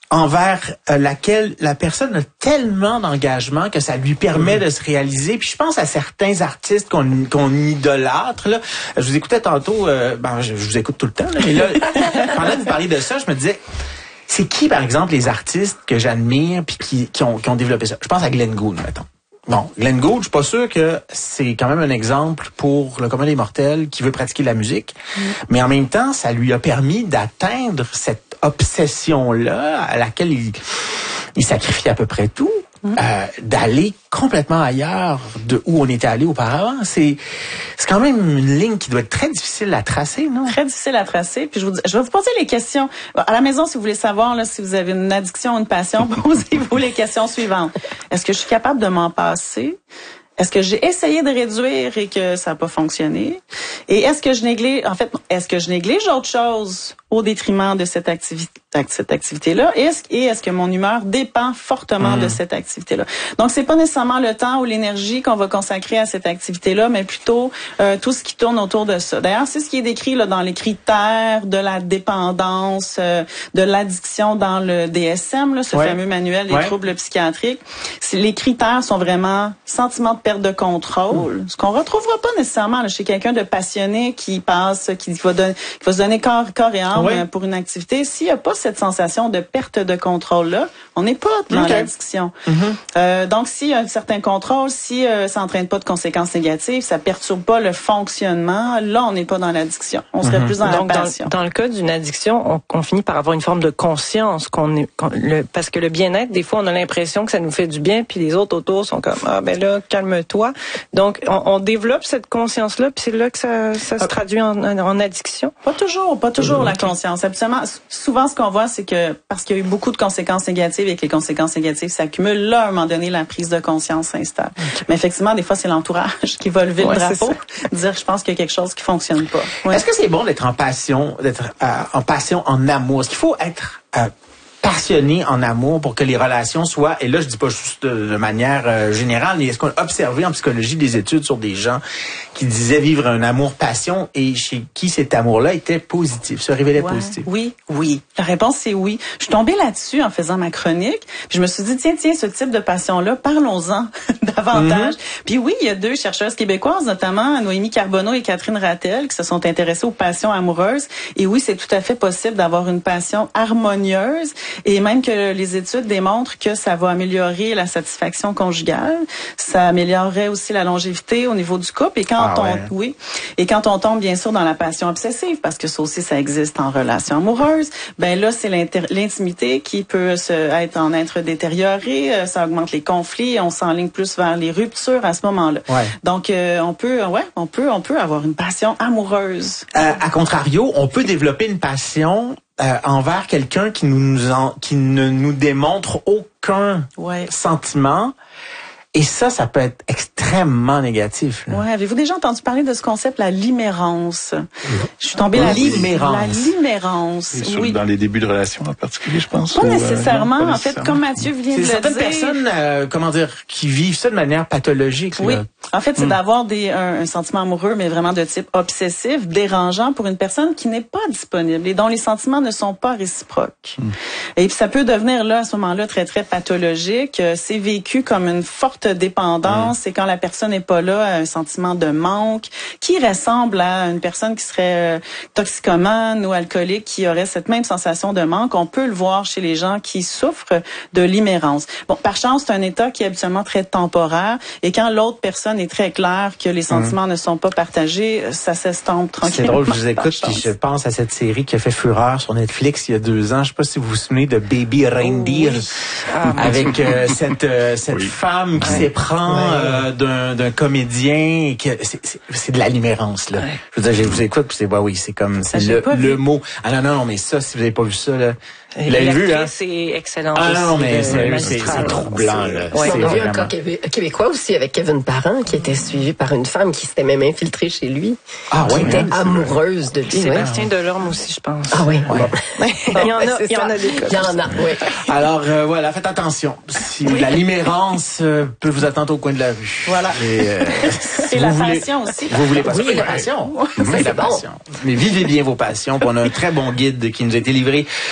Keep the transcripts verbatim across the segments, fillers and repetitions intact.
envers euh, laquelle la personne a tellement d'engagement que ça lui permet mmh. de se réaliser. Puis je pense à certains artistes qu'on qu'on idolâtre. Là. Je vous écoutais tantôt, euh, ben, je, je vous écoute tout le temps, là, mais là, pendant que vous parliez de ça, je me disais, c'est qui, par exemple, les artistes que j'admire puis qui, qui, ont, qui ont développé ça? Je pense à Glenn Gould, mettons. Bon, Glenn Gould, je suis pas sûr que c'est quand même un exemple pour le commun des mortels qui veut pratiquer la musique, mmh. mais en même temps, ça lui a permis d'atteindre cette obsession-là à laquelle il, il sacrifie à peu près tout, mmh. euh, d'aller complètement ailleurs de où on était allé auparavant. C'est, c'est quand même une ligne qui doit être très difficile à tracer, non? Très difficile à tracer. Puis je, vous, je vais vous poser les questions. À la maison, si vous voulez savoir là, si vous avez une addiction ou une passion, posez-vous les questions suivantes. Est-ce que je suis capable de m'en passer? Est-ce que j'ai essayé de réduire et que ça n'a pas fonctionné? Et est-ce que je néglige, en fait, est-ce que je néglige autre chose au détriment de cette activité, cette activité-là? Et est-ce, et est-ce que mon humeur dépend fortement mmh. de cette activité-là? Donc, c'est pas nécessairement le temps ou l'énergie qu'on va consacrer à cette activité-là, mais plutôt euh, tout ce qui tourne autour de ça. D'ailleurs, c'est ce qui est décrit là dans les critères de la dépendance, euh, de l'addiction dans le D S M, là, ce ouais. fameux manuel des ouais. troubles psychiatriques. C'est, les critères sont vraiment sentiment de perte de contrôle, mmh. ce qu'on retrouvera pas nécessairement là, chez quelqu'un de passionné qui passe, qui va, donner, qui va se donner corps, corps et âme oui. pour une activité. S'il n'y a pas cette sensation de perte de contrôle-là, on n'est pas dans okay. l'addiction. Mm-hmm. Euh, donc, s'il y a un certain contrôle, si euh, ça n'entraîne pas de conséquences négatives, ça perturbe pas le fonctionnement, là, on n'est pas dans l'addiction. On serait mm-hmm. plus dans donc, la passion. Dans, dans le cas d'une addiction, on, on finit par avoir une forme de conscience qu'on est, qu'on, le, parce que le bien-être, des fois, on a l'impression que ça nous fait du bien, puis les autres autour sont comme ah ben là, calme-toi. Donc, on, on développe cette conscience-là, puis c'est là que ça, ça se traduit en, en, en addiction. Pas toujours, pas toujours mm-hmm. la conscience. Absolument. Souvent, ce qu'on voit, c'est que parce qu'il y a eu beaucoup de conséquences négatives et que les conséquences négatives s'accumulent, là, à un moment donné, la prise de conscience s'installe. Okay. Mais effectivement, des fois, c'est l'entourage qui va lever ouais, le drapeau, dire, je pense qu'il y a quelque chose qui fonctionne pas. Ouais. Est-ce que c'est bon d'être en passion, d'être euh, en passion, en amour? Est-ce qu'il faut être euh, passionné en amour pour que les relations soient, et là je dis pas juste de, de manière euh, générale, mais est-ce qu'on a observé en psychologie des études sur des gens qui disaient vivre un amour passion et chez qui cet amour-là était positif, se révélait ouais, positif? Oui, oui. La réponse c'est oui. Je suis tombée là-dessus en faisant ma chronique, puis je me suis dit tiens tiens ce type de passion-là, parlons-en davantage. Mm-hmm. Puis oui, il y a deux chercheuses québécoises, notamment Noémie Carbonneau et Catherine Rattel, qui se sont intéressées aux passions amoureuses. Et oui, c'est tout à fait possible d'avoir une passion harmonieuse. Et même que les études démontrent que ça va améliorer la satisfaction conjugale, ça améliorerait aussi la longévité au niveau du couple. Et quand ah, on, ouais. oui, et quand on tombe bien sûr dans la passion obsessive, parce que ça aussi ça existe en relation amoureuse, ben là c'est l'intimité qui peut se, être en être détériorée, ça augmente les conflits, on s'enligne plus vers les ruptures à ce moment-là. Ouais. Donc euh, on peut, ouais, on peut, on peut avoir une passion amoureuse. Euh, à contrario, on peut développer une passion Euh, envers quelqu'un qui nous en, qui ne nous démontre aucun ouais. sentiment. Et ça, ça peut être extrêmement négatif. Là. Ouais, avez-vous déjà entendu parler de ce concept, la limérance? Mmh. Je suis tombée la là. Limérance. La limérance. Oui. Dans les débuts de relations en particulier, je pense. Pas ou, nécessairement. Euh, non, pas en fait, comme Mathieu vient de le dire. C'est certaines personnes, euh, comment dire, qui vivent ça de manière pathologique. Oui. Là. En fait, c'est mmh. d'avoir des un, un sentiment amoureux, mais vraiment de type obsessif, dérangeant pour une personne qui n'est pas disponible et dont les sentiments ne sont pas réciproques. Mmh. Et puis ça peut devenir là à ce moment-là très très pathologique. C'est vécu comme une forte dépendance. Mmh. C'est quand la personne n'est pas là, un sentiment de manque qui ressemble à une personne qui serait euh, toxicomane ou alcoolique qui aurait cette même sensation de manque. On peut le voir chez les gens qui souffrent de limérance. Bon, par chance, c'est un état qui est habituellement très temporaire et quand l'autre personne est très claire que les sentiments mmh. ne sont pas partagés, ça s'estompe tranquillement. C'est drôle, je vous écoute puis je pense à cette série qui a fait fureur sur Netflix il y a deux ans. Je sais pas si vous vous souvenez de Baby Reindeer oui. ah, avec euh, cette euh, cette oui. femme qui ouais. s'éprend ouais. euh, d'un d'un comédien et que c'est, c'est c'est de la limérance là. Ouais. Je veux dire, je vous écoute puis c'est bah oui, c'est comme c'est le, le mot. Ah non non non mais ça si vous avez pas vu ça là. Vous l'avez vu, hein? C'est excellent. Ah non, mais c'est, c'est, c'est troublant, là. Ouais, on a vu un cas québécois aussi avec Kevin Parent, qui était suivi par une femme qui s'était même infiltrée chez lui. Ah qui ouais, était ouais, amoureuse de lui. Sébastien ouais. Delorme aussi, je pense. Ah oui, ouais. Bon. il y en a, il y en a des cas. Il y en a, oui. Alors, euh, voilà, faites attention. Si oui. la limérance euh, peut vous attendre au coin de la rue. Voilà. Et, euh, si Et la passion aussi. Vous voulez pas oui, ça, la passion. Oui, c'est la bon. passion. Mais vivez bien vos passions. On a un très bon guide qui nous a été livré par notre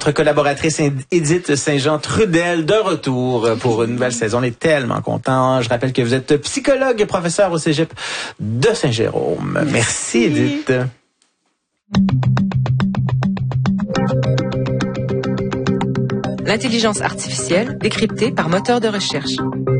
notre collaboratrice Édith Saint-Jean-Trudel de retour pour une nouvelle saison. On est tellement contents. Je rappelle que vous êtes psychologue et professeur au Cégep de Saint-Jérôme. Merci, Merci Édith. L'intelligence artificielle décryptée par moteur de recherche.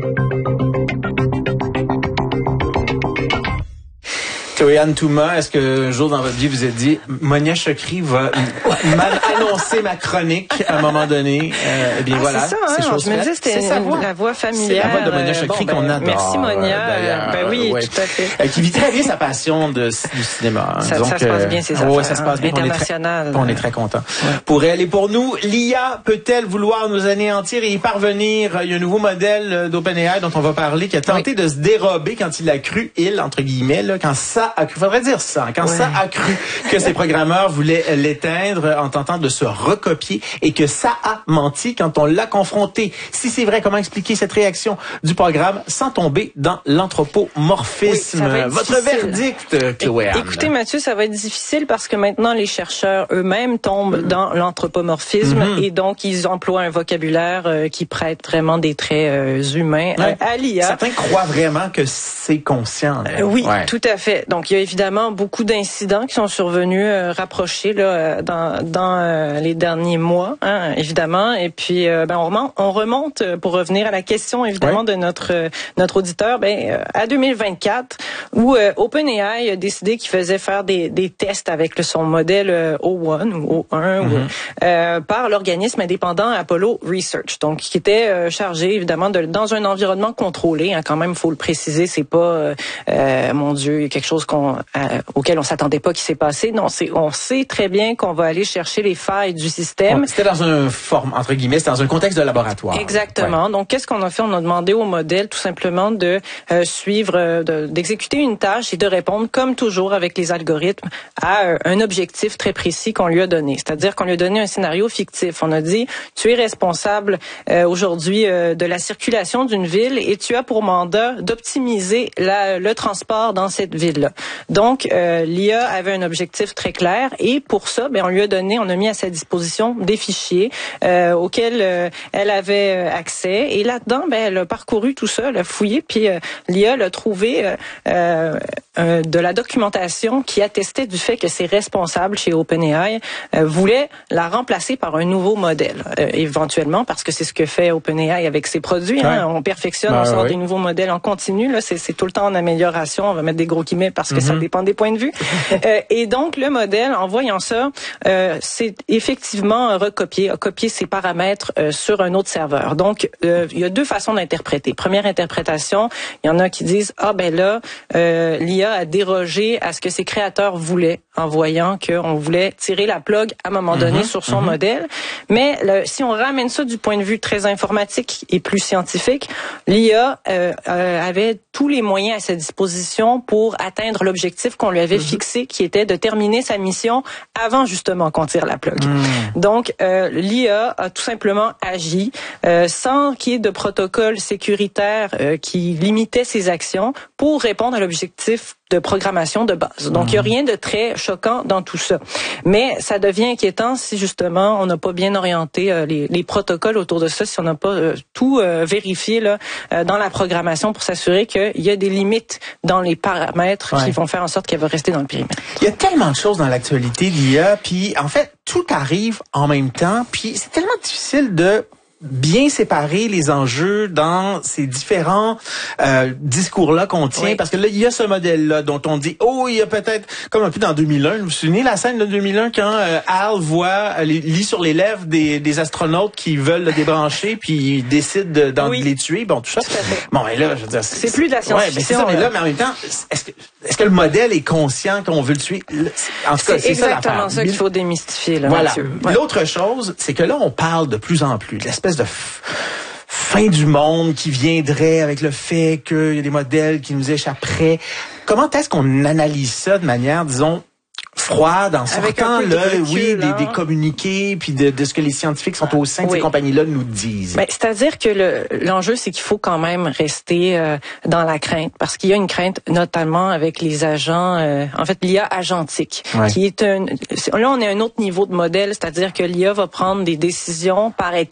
Chloé-Anne Touma, est-ce que un jour dans votre vie vous êtes dit Monia Chokri va m'annoncer ma chronique à un moment donné? Euh, eh bien ah, voilà, c'est ça, hein, c'est chose je me disais c'était c'est une, la voix familière. C'est la voix de Monia Chokri euh, bon, qu'on ben, adore. Merci Monia. Euh, ben oui, ouais. tout à fait. Euh, qui vit très bien sa passion de, du cinéma. Hein. Ça, Donc, ça se passe bien ces affaires. Ouais, ça se passe bien. International. On est très, très contents. Ouais. Pour elle et pour nous, l'I A peut-elle vouloir nous anéantir et y parvenir? Il y a un nouveau modèle d'OpenAI dont on va parler qui a tenté oui. de se dérober quand il a cru, il, entre guillemets, là, quand ça a cru, faudrait dire ça, quand ouais. ça a cru que ses programmeurs voulaient l'éteindre en tentant de se recopier et que ça a menti quand on l'a confronté. Si c'est vrai, comment expliquer cette réaction du programme sans tomber dans l'anthropomorphisme? Oui, votre verdict, Chloé. Écoutez, Mathieu, ça va être difficile parce que maintenant les chercheurs eux-mêmes tombent mmh. dans l'anthropomorphisme mmh. et donc ils emploient un vocabulaire euh, qui prête vraiment des traits euh, humains ouais. à l'I A. Certains croient vraiment que c'est conscient. Euh, oui, ouais. tout à fait. Donc il y a évidemment beaucoup d'incidents qui sont survenus euh, rapprochés là dans dans euh, les derniers mois, hein, évidemment. Et puis euh, ben on remonte, on remonte pour revenir à la question évidemment ouais. de notre euh, notre auditeur, ben euh, à deux mille vingt-quatre où euh, OpenAI a décidé qu'il faisait faire des des tests avec le, son modèle euh, O un ou O un mm-hmm. ou, euh, par l'organisme indépendant Apollo Research, donc qui était euh, chargé évidemment de dans un environnement contrôlé. Hein, quand même, faut le préciser, c'est pas euh, euh, mon Dieu quelque chose qu'on euh, auquel on s'attendait pas qui s'est passé. Non, c'est on sait très bien qu'on va aller chercher les failles du système. Ouais, c'était dans un forme entre guillemets, c'était dans un contexte de laboratoire. Exactement. Ouais. Donc qu'est-ce qu'on a fait? On a demandé au modèle tout simplement de euh, suivre, euh, de, d'exécuter une tâche et de répondre comme toujours avec les algorithmes à euh, un objectif très précis qu'on lui a donné. C'est-à-dire qu'on lui a donné un scénario fictif. On a dit tu es responsable euh, aujourd'hui euh, de la circulation d'une ville et tu as pour mandat d'optimiser la, le transport dans cette ville-là. Donc euh, l'I A avait un objectif très clair et pour ça, ben on lui a donné, on a mis à sa disposition des fichiers euh, auxquels euh, elle avait accès et là-dedans, ben elle a parcouru tout ça, elle a fouillé, puis euh, l'I A l'a trouvé euh, euh, euh, de la documentation qui attestait du fait que ses responsables chez OpenAI euh, voulaient la remplacer par un nouveau modèle, euh, éventuellement, parce que c'est ce que fait OpenAI avec ses produits. Ouais. Hein, on perfectionne, ben, on sort oui. des nouveaux modèles en continu. Là, c'est, c'est tout le temps en amélioration. On va mettre des gros guillemets parce que mm-hmm. ça dépend des points de vue. euh, et donc, le modèle, en voyant ça, euh, c'est effectivement recopié, a copié ses paramètres euh, sur un autre serveur. Donc, euh, il y a deux façons d'interpréter. Première interprétation, il y en a qui disent ah ben là, euh, l'I A a dérogé à ce que ses créateurs voulaient en voyant qu'on voulait tirer la plug à un moment donné mm-hmm. sur son mm-hmm. modèle. Mais le, si on ramène ça du point de vue très informatique et plus scientifique, l'I A euh, euh, avait tous les moyens à sa disposition pour atteindre l'objectif qu'on lui avait mm-hmm. fixé, qui était de terminer sa mission avant justement qu'on tire la plug. Mm. Donc, euh, l'I A a tout simplement agi euh, sans qu'il y ait de protocole sécuritaire euh, qui limitait ses actions pour répondre à l'objectif de programmation de base. Donc, il n'y a rien de très choquant dans tout ça. Mais ça devient inquiétant si, justement, on n'a pas bien orienté euh, les, les protocoles autour de ça, si on n'a pas euh, tout euh, vérifié là, euh, dans la programmation pour s'assurer qu'il y a des limites dans les paramètres ouais. qui vont faire en sorte qu'elle va rester dans le périmètre. Il y a tellement de choses dans l'actualité, l'I A, puis en fait, tout arrive en même temps, puis c'est tellement difficile de bien séparer les enjeux dans ces différents euh, discours-là qu'on tient, oui. parce que là, il y a ce modèle-là dont on dit, oh, il y a peut-être, comme un peu dans deux mille un, vous vous souvenez la scène de deux mille un quand euh, Al voit, euh, lit sur les lèvres des, des astronautes qui veulent le débrancher, puis il décide de, d'en oui. les tuer, bon, tout ça. Bon, et là, je veux dire, c'est, c'est plus de la science-fiction. Ouais, mais c'est ça, mais là, mais en même temps, est-ce que, est-ce que le modèle est conscient qu'on veut le tuer? En tout cas, c'est, c'est ça l'affaire. C'est exactement ça qu'il faut démystifier, là, voilà. Mathieu. Ouais. L'autre chose, c'est que là, on parle de plus en plus de l'espèce de f- fin du monde qui viendrait avec le fait qu'il y a des modèles qui nous échapperaient. Comment est-ce qu'on analyse ça de manière, disons, froide en Avec sortant un peu de là, recul, oui, des, hein. des communiqués puis de, de ce que les scientifiques sont au sein de Oui. ces compagnies-là nous disent. Ben, c'est-à-dire que le, l'enjeu, c'est qu'il faut quand même rester euh, dans la crainte, parce qu'il y a une crainte notamment avec les agents, euh, en fait, l'I A agentique, Ouais. qui est un, là, on est à un autre niveau de modèle, c'est-à-dire que l'I A va prendre des décisions par étapes